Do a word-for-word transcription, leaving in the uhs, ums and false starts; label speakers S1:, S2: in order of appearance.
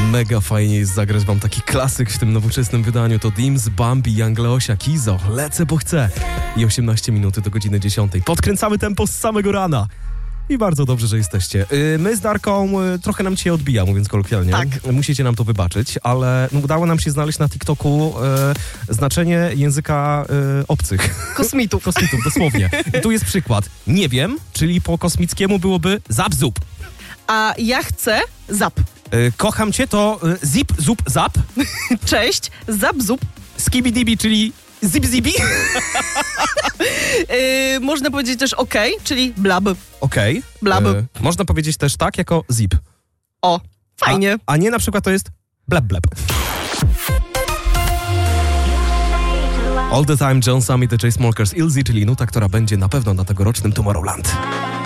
S1: Mega fajnie jest zagrać wam taki klasyk w tym nowoczesnym wydaniu. To Dims, Bambi, Young Leosia, Kizo. Lecę, bo chcę. I osiemnaście minut do godziny dziesiątej. Podkręcamy tempo z samego rana. I bardzo dobrze, że jesteście. Yy, my z Darką, yy, trochę nam dzisiaj odbija, mówiąc kolokwialnie.
S2: Tak.
S1: Musicie nam to wybaczyć, ale no, udało nam się znaleźć na TikToku yy, znaczenie języka yy, obcych.
S2: Kosmitów.
S1: Kosmitów, dosłownie. I tu jest przykład. Nie wiem, czyli po kosmickiemu byłoby zap-zup.
S2: A ja chcę zap.
S1: Yy, kocham cię to yy, zip, zup, zap.
S2: Cześć, zap, zup.
S1: Skibidibi, czyli zip-zibi.
S2: Yy, można powiedzieć też okej, czyli blab.
S1: Okej.
S2: Blab.
S1: Yy, można powiedzieć też tak, jako zip.
S2: O, fajnie.
S1: A, a nie na przykład to jest blab, blab. All the Time, John Summit, The Chainsmokers, Ilzy, czyli nuta, która będzie na pewno na tegorocznym Tomorrowland.